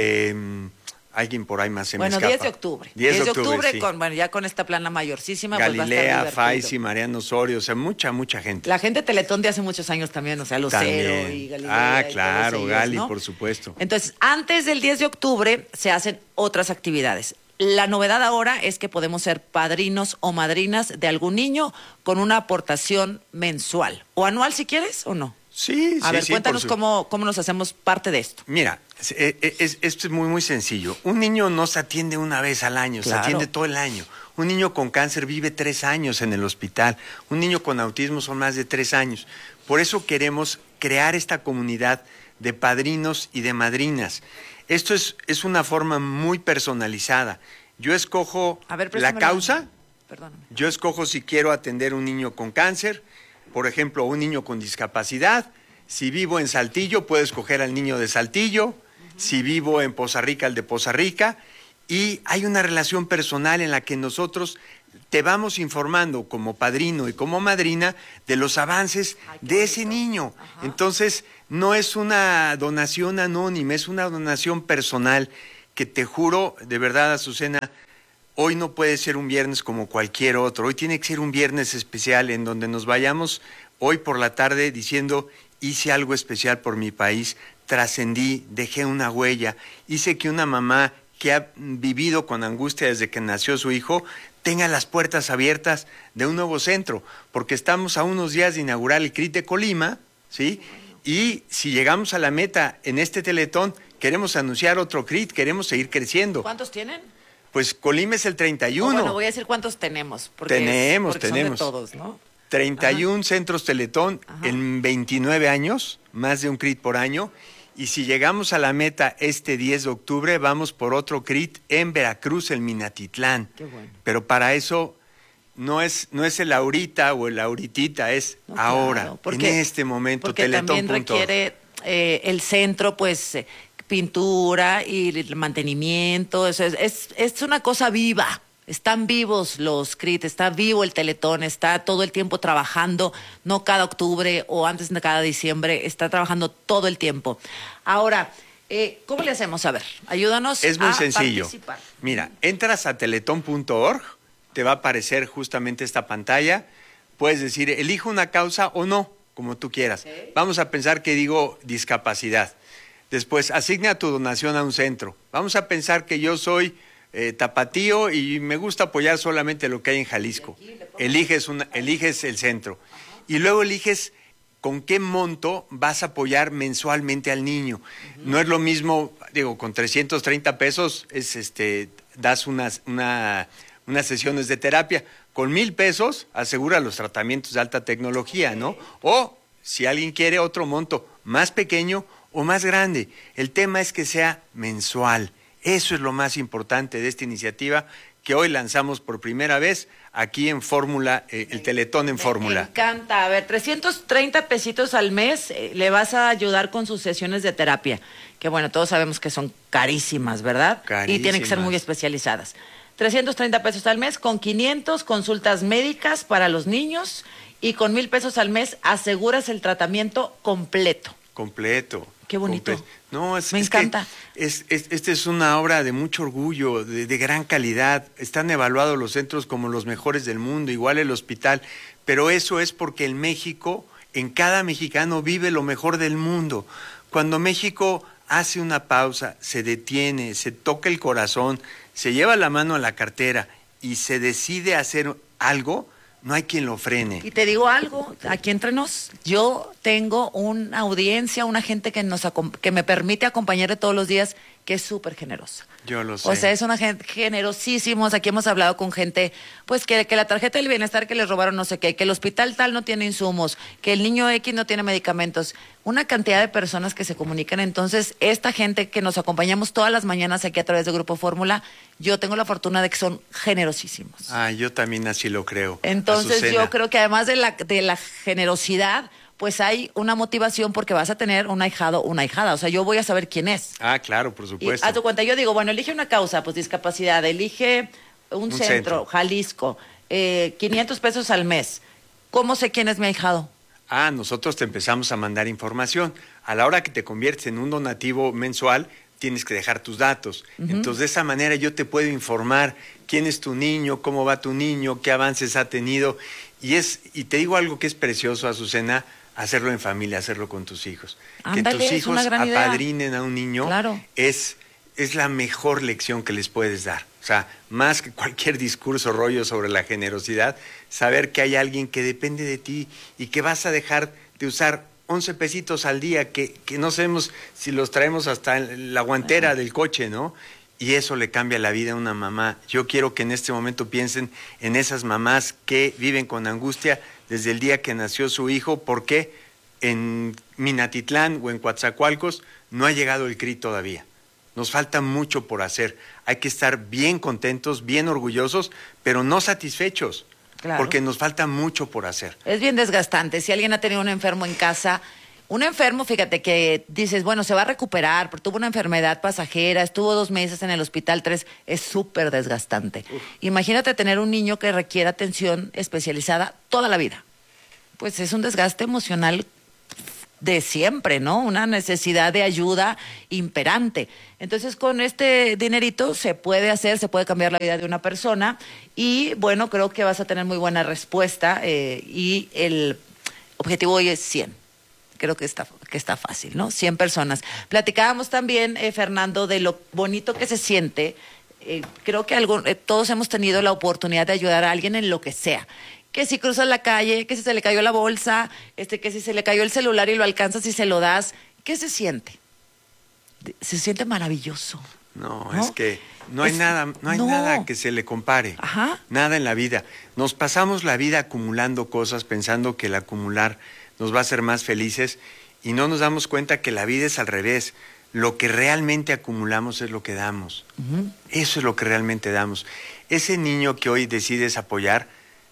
Alguien por ahí más se me escapa. Bueno, 10 de octubre. 10 de octubre, sí. Ya con esta plana mayorcísima. Galilea, pues va a estar Faisy, Mariano Osorio, o sea, mucha gente. La gente de Teletón de hace muchos años también, o sea, Lucero y Galilea. Ah, claro, ellos, Gali, ¿no? por supuesto. Entonces, antes del 10 de octubre se hacen otras actividades. La novedad ahora es que podemos ser padrinos o madrinas de algún niño con una aportación mensual. O anual, si quieres, o no. Sí, A ver, cuéntanos cómo nos hacemos parte de esto. Mira, esto es muy sencillo. Un niño no se atiende una vez al año, claro, se atiende todo el año. Un niño con cáncer vive 3 años en el hospital. Un niño con autismo son más de 3 años. Por eso queremos crear esta comunidad de padrinos y de madrinas. Esto es una forma muy personalizada. Yo escojo la causa perdóname. Yo escojo si quiero atender un niño con cáncer, por ejemplo, un niño con discapacidad. Si vivo en Saltillo, puedo escoger al niño de Saltillo. Si vivo en Poza Rica, al de Poza Rica. Y hay una relación personal en la que nosotros te vamos informando como padrino y como madrina de los avances de ese niño. Ajá. Entonces, no es una donación anónima, es una donación personal que te juro, de verdad, Azucena, hoy no puede ser un viernes como cualquier otro. Hoy tiene que ser un viernes especial en donde nos vayamos hoy por la tarde diciendo, hice algo especial por mi país, trascendí, dejé una huella, hice que una mamá que ha vivido con angustia desde que nació su hijo, tenga las puertas abiertas de un nuevo centro, porque estamos a unos días de inaugurar el CRIT de Colima, ¿sí? Y si llegamos a la meta en este Teletón, queremos anunciar otro CRIT, queremos seguir creciendo. ¿Cuántos tienen? Pues Colima es el 31. Bueno, voy a decir cuántos tenemos. Porque tenemos. Son de todos, ¿no? 31 Ajá. centros Teletón Ajá. en 29 años, más de un CRIT por año. Y si llegamos a la meta este 10 de octubre, vamos por otro CRIT en Veracruz, el Minatitlán. Qué bueno. Pero para eso no es el ahorita o el ahorita, es ahora, claro, porque, en este momento. Porque también requiere el centro, pues, pintura y el mantenimiento. Es una cosa viva. Están vivos los CRIT, está vivo el Teletón, está todo el tiempo trabajando, no cada octubre o antes de cada diciembre, está trabajando todo el tiempo. Ahora, ¿cómo le hacemos? A ver, ayúdanos a Es muy sencillo. Participar. Mira, entras a teletón.org, te va a aparecer justamente esta pantalla, puedes decir, elijo una causa o no, como tú quieras. Okay. Vamos a pensar que digo discapacidad. Después, asigna tu donación a un centro. Vamos a pensar que yo soy tapatío y me gusta apoyar solamente lo que hay en Jalisco. Eliges el centro. Ajá. Y luego eliges con qué monto vas a apoyar mensualmente al niño. No es lo mismo, digo, con 330 pesos das unas sesiones de terapia. Con 1,000 pesos asegura los tratamientos de alta tecnología, ¿no? O si alguien quiere otro monto más pequeño o más grande. El tema es que sea mensual. Eso es lo más importante de esta iniciativa que hoy lanzamos por primera vez aquí en Fórmula, el Teletón en Fórmula. Me encanta. A ver, 330 pesitos al mes le vas a ayudar con sus sesiones de terapia, que bueno, todos sabemos que son carísimas, ¿verdad? Carísimas. Y tienen que ser muy especializadas. 330 pesos al mes con 500 consultas médicas para los niños y con 1,000 pesos al mes aseguras el tratamiento completo. Completo. Qué bonito. No, me encanta. Esta es una obra de mucho orgullo, de gran calidad. Están evaluados los centros como los mejores del mundo, igual el hospital. Pero eso es porque en México, en cada mexicano vive lo mejor del mundo. Cuando México hace una pausa, se detiene, se toca el corazón, se lleva la mano a la cartera y se decide hacer algo, no hay quien lo frene. Y te digo algo, aquí entre nos, yo tengo una audiencia, una gente que me permite acompañarle todos los días, que es súper generosa. Yo lo sé. O sea, es una gente generosísimos. Aquí hemos hablado con gente, pues que la tarjeta del bienestar que les robaron no sé qué, que el hospital tal no tiene insumos, que el niño X no tiene medicamentos. Una cantidad de personas que se comunican. Entonces, esta gente que nos acompañamos todas las mañanas aquí a través de Grupo Fórmula, yo tengo la fortuna de que son generosísimos. Ah, yo también así lo creo. Entonces, Azucena, yo creo que además de la generosidad, pues hay una motivación porque vas a tener un ahijado, una ahijada. O sea, yo voy a saber quién es. Ah, claro, por supuesto. Y haz tu cuenta, yo digo, bueno, elige una causa, pues discapacidad, elige un centro, Jalisco, 500 pesos al mes. ¿Cómo sé quién es mi ahijado? Ah, nosotros te empezamos a mandar información. A la hora que te conviertes en un donativo mensual, tienes que dejar tus datos. Entonces, de esa manera yo te puedo informar quién es tu niño, cómo va tu niño, qué avances ha tenido. Y te digo algo que es precioso, Azucena, hacerlo en familia, hacerlo con tus hijos. Ándale, que tus hijos apadrinen a un niño, claro, es la mejor lección que les puedes dar. O sea, más que cualquier discurso rollo sobre la generosidad, saber que hay alguien que depende de ti y que vas a dejar de usar 11 pesitos al día, que no sabemos si los traemos hasta en la guantera del coche, ¿no? Y eso le cambia la vida a una mamá. Yo quiero que en este momento piensen en esas mamás que viven con angustia desde el día que nació su hijo, porque en Minatitlán o en Coatzacoalcos no ha llegado el CRIT todavía. Nos falta mucho por hacer. Hay que estar bien contentos, bien orgullosos, pero no satisfechos. Claro. Porque nos falta mucho por hacer. Es bien desgastante. Si alguien ha tenido un enfermo en casa, un enfermo, fíjate, que dices, bueno, se va a recuperar, pero tuvo una enfermedad pasajera, estuvo 2 meses en el hospital, 3, es súper desgastante. Imagínate tener un niño que requiere atención especializada toda la vida. Pues es un desgaste emocional de siempre, ¿no? Una necesidad de ayuda imperante. Entonces, con este dinerito se puede cambiar la vida de una persona y, bueno, creo que vas a tener muy buena respuesta y el objetivo hoy es 100. Creo que está fácil, ¿no? 100 personas. Platicábamos también, Fernando, de lo bonito que se siente. Creo que todos hemos tenido la oportunidad de ayudar a alguien en lo que sea. Que si cruzas la calle, que si se le cayó la bolsa, que si se le cayó el celular y lo alcanzas y se lo das. ¿Qué se siente? Se siente maravilloso. No, es que no hay nada que se le compare. Ajá. Nada en la vida. Nos pasamos la vida acumulando cosas pensando que el acumular nos va a hacer más felices y no nos damos cuenta que la vida es al revés. Lo que realmente acumulamos es lo que damos. Uh-huh. Eso es lo que realmente damos. Ese niño que hoy decides apoyar,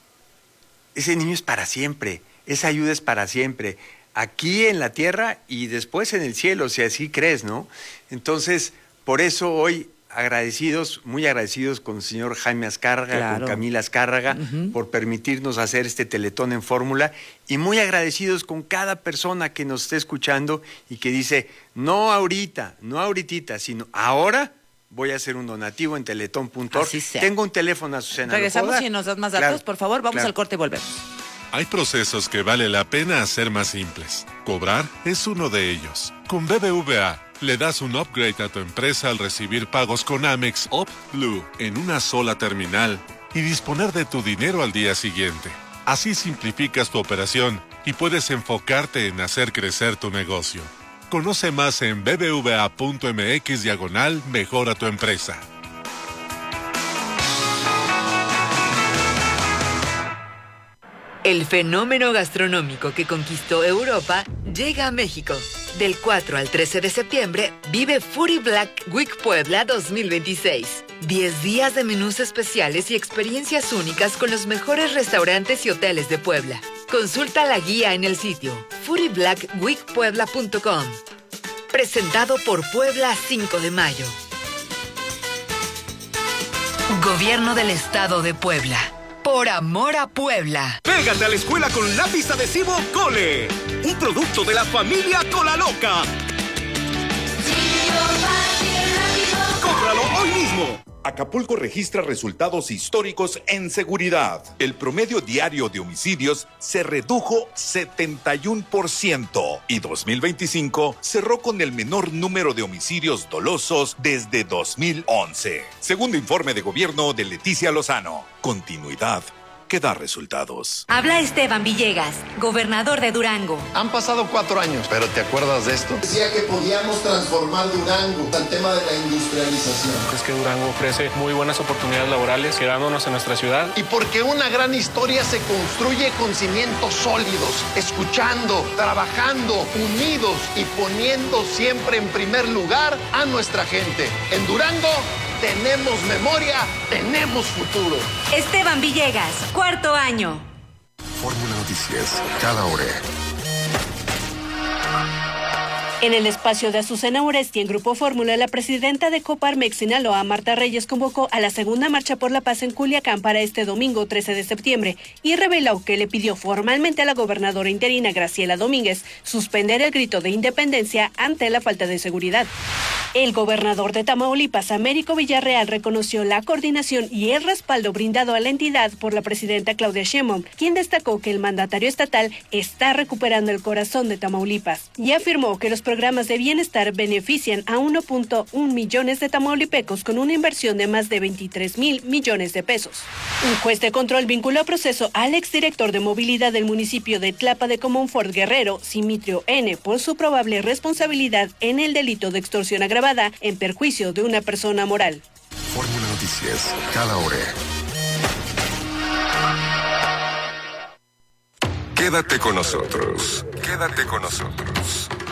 ese niño es para siempre. Esa ayuda es para siempre. Aquí en la tierra y después en el cielo, si así crees, ¿no? Entonces, por eso hoy muy agradecidos con el señor Jaime Azcárraga, claro, con Camila Azcárraga, uh-huh, por permitirnos hacer este Teletón en Fórmula, y muy agradecidos con cada persona que nos esté escuchando y que dice, no ahorita, no ahorita, sino ahora voy a hacer un donativo en teletón.org. Tengo un teléfono, Azucena. Regresamos y nos das más datos, por favor, vamos al corte y volvemos. Hay procesos que vale la pena hacer más simples. Cobrar es uno de ellos. Con BBVA, le das un upgrade a tu empresa al recibir pagos con Amex Up Blue en una sola terminal y disponer de tu dinero al día siguiente. Así simplificas tu operación y puedes enfocarte en hacer crecer tu negocio. Conoce más en bbva.mx/mejora tu empresa. El fenómeno gastronómico que conquistó Europa llega a México. Del 4 al 13 de septiembre, vive Foodie Black Week Puebla 2026. 10 días de menús especiales y experiencias únicas con los mejores restaurantes y hoteles de Puebla. Consulta la guía en el sitio foodieblackweekpuebla.com. Presentado por Puebla 5 de mayo. Gobierno del Estado de Puebla. Por amor a Puebla. Pégate a la escuela con lápiz adhesivo Cole. Un producto de la familia Cola Loca. ¡Cómpralo hoy mismo! Acapulco registra resultados históricos en seguridad. El promedio diario de homicidios se redujo 71% y 2025 cerró con el menor número de homicidios dolosos desde 2011. Segundo informe de gobierno de Leticia Lozano. Continuidad que da resultados. Habla Esteban Villegas, gobernador de Durango. Han pasado 4 años, pero ¿te acuerdas de esto? Decía que podíamos transformar Durango al tema de la industrialización. Es que Durango ofrece muy buenas oportunidades laborales, quedándonos en nuestra ciudad. Y porque una gran historia se construye con cimientos sólidos, escuchando, trabajando, unidos y poniendo siempre en primer lugar a nuestra gente. En Durango tenemos memoria, tenemos futuro. Esteban Villegas, 4º año. Fórmula Noticias, cada hora. En el espacio de Azucena Oresti en Grupo Fórmula, la presidenta de Coparmex Sinaloa, Marta Reyes, convocó a la segunda marcha por la paz en Culiacán para este domingo 13 de septiembre y reveló que le pidió formalmente a la gobernadora interina Graciela Domínguez suspender el grito de independencia ante la falta de seguridad. El gobernador de Tamaulipas, Américo Villarreal, reconoció la coordinación y el respaldo brindado a la entidad por la presidenta Claudia Sheinbaum, quien destacó que el mandatario estatal está recuperando el corazón de Tamaulipas y afirmó que los programas de bienestar benefician a 1.1 millones de tamaulipecos con una inversión de más de 23,000 millones de pesos. Un juez de control vinculó a proceso al exdirector de movilidad del municipio de Tlapa de Comonfort, Guerrero, Simitrio N., por su probable responsabilidad en el delito de extorsión agravada en perjuicio de una persona moral. Fórmula Noticias, cada hora. Quédate con nosotros. Quédate con nosotros.